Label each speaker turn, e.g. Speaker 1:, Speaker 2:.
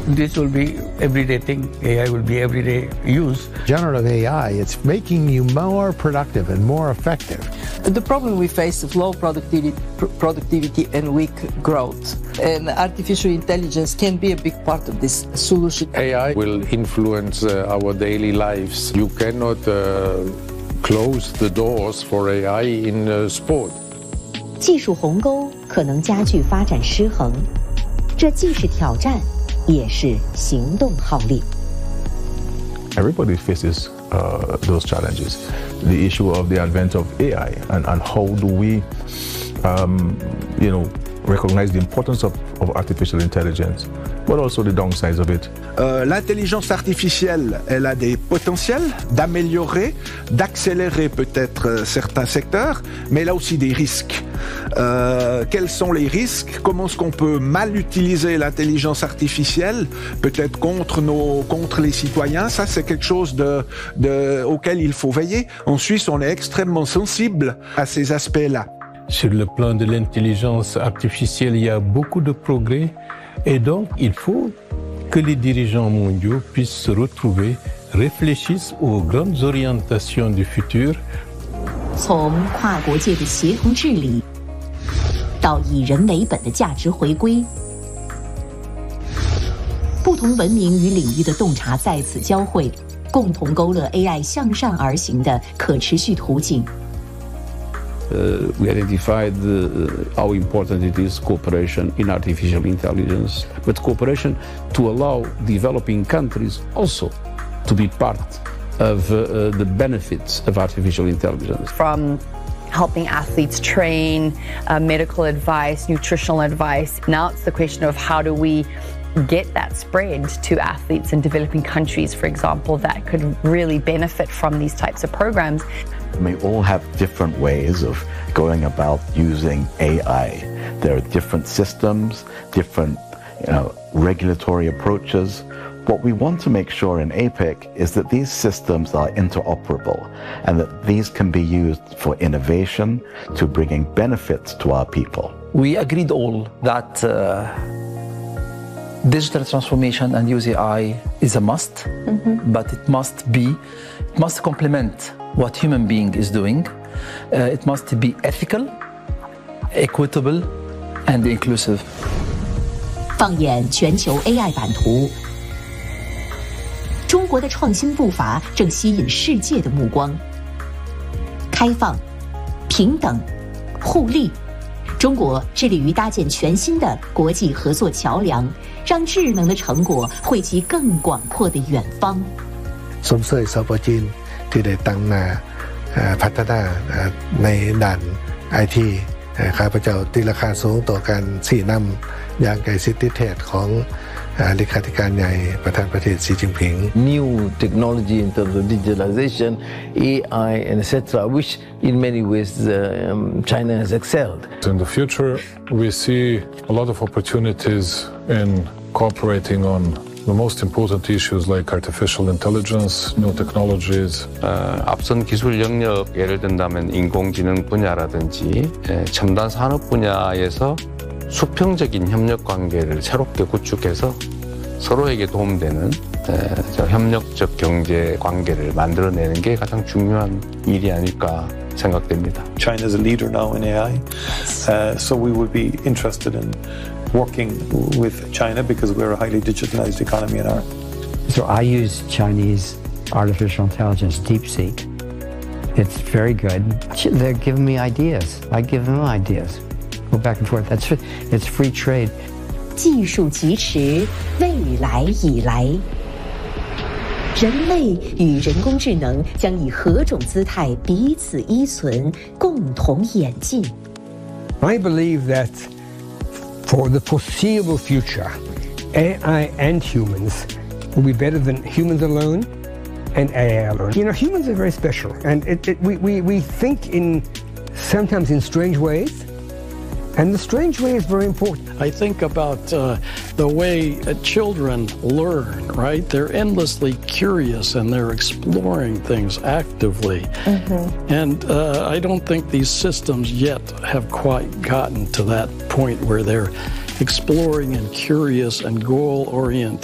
Speaker 1: this will be everyday thing. AI will be everyday use.
Speaker 2: Generative AI, it's making you more productive and more effective.
Speaker 3: The problem we face is low productivity and weak growth. And artificial intelligence can be a big part of this solution.
Speaker 4: AI will influence our daily lives. You cannot close the doors for AI in sport.
Speaker 5: 技术鸿沟可能加剧发展失衡，这既是挑战，也是行动号令。
Speaker 6: Everybody faces those challenges. The issue of the advent of AI and how do we, recognize the importance of artificial intelligence, but also the downsides of it.
Speaker 7: L'intelligence artificielle, elle a des potentiels d'améliorer, d'accélérer peut-être certains secteurs, mais elle a aussi des risques. Quels sont les risques? Comment est-ce qu'on peut mal utiliser l'intelligence artificielle, peut-être contre les citoyens? Ça, c'est quelque chose auquel il faut veiller. En Suisse, on est extrêmement sensible à ces aspects-là.
Speaker 8: Sur le plan de l'intelligence artificielle, il y a beaucoup de progrès et donc il faut que les dirigeants mondiaux puissent se retrouver, réfléchissent aux grandes orientations du futur.
Speaker 5: 从跨国界的协同治理，到以人为本的价值回归，不同文明与领域的洞察在此交汇，共同勾勒 AI 向上而行的可持续途径。
Speaker 9: We identified how important it is cooperation in artificial intelligence, but cooperation to allow developing countries also to be part of the benefits of artificial intelligence.
Speaker 10: From helping athletes train, medical advice, nutritional advice. Now it's the question of how do we get that spread to athletes in developing countries, for example, that could really benefit from these types of programs.
Speaker 11: We all have different ways of going about using AI. There are different systems, different regulatory approaches. What we want to make sure in APEC is that these systems are interoperable and that these can be used for innovation to bringing benefits to our people.
Speaker 3: We agreed all that digital transformation and use AI is a must, but it must complement what human being is doing. It must be ethical, equitable, and inclusive.
Speaker 5: 放眼全球 AI 版图，中国的创新步伐正吸引世界的目光。开放、平等、互利，中国致力于搭建全新的国际合作桥梁，让智能的成果惠及更广阔的远方。
Speaker 2: สมเสยสปจีนที่ได้ตั้งหน้าพัฒนาในด้านไอทีข้าพเจ้าตีราคาสูงต่อการชี้นำอย่างไกลสิทธิเทศของเลขาธิการใหญ่ประธานประเทศสีจิ้นผิง
Speaker 12: New technology in terms of digitalization, AI, and etc., which in many ways China has excelled.
Speaker 4: In the future, we see a lot of opportunities in cooperating on the most important issues like artificial intelligence, new technologies.
Speaker 13: 앞선 기술 영역, 예를 든다면 인공지능 분야라든지 첨단 산업 분야에서 수평적인 협력 관계를 새롭게 구축해서 서로에게 도움되는 협력적 경제 관계를 만들어내는 게 가장 중요한 일이 아닐까 생각됩니다.
Speaker 14: China is a leader now in AI, so we would be interested in working with China because we're a highly digitalized economy in our.
Speaker 15: So I use Chinese artificial intelligence, DeepSeek. It's very good. They're giving me ideas. I give them ideas. Go back and forth. It's free trade.
Speaker 5: 技术疾驰，未来已来。人类与人工智能将以何种姿态彼此依存，共同演进。
Speaker 16: I believe that for the foreseeable future, AI and humans will be better than humans alone and AI alone. You know, humans are very special, and we think sometimes in strange ways. And the strange way is very important.
Speaker 17: I think about the way children learn, right? They're endlessly curious and they're exploring things actively. And I don't think these systems yet have quite gotten to that point where they're exploring and curious and goal-oriented.